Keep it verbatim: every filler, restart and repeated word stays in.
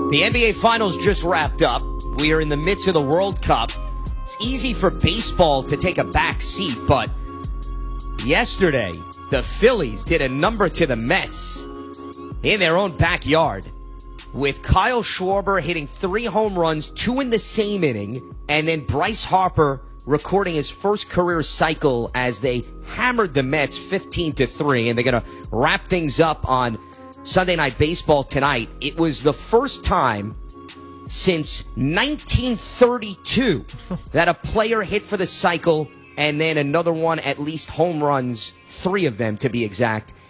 The N B A Finals just wrapped up. We are in the midst of the World Cup. It's easy for baseball to take a back seat, but yesterday, the Phillies did a number to the Mets in their own backyard with Kyle Schwarber hitting three home runs, two in the same inning, and then Bryce Harper recording his first career cycle as they hammered the Mets fifteen to three, and they're going to wrap things up on Sunday Night Baseball tonight. It was the first time since nineteen thirty-two that a player hit for the cycle and then another one, at least home runs, three of them to be exact,